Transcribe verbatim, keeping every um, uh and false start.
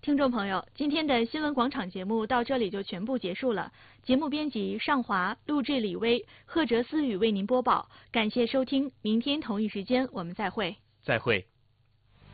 听众朋友，今天的新闻广场节目到这里就全部结束了。节目编辑尚华，录制李薇，贺哲思雨为您播报。感谢收听，明天同一时间我们再会。 再会。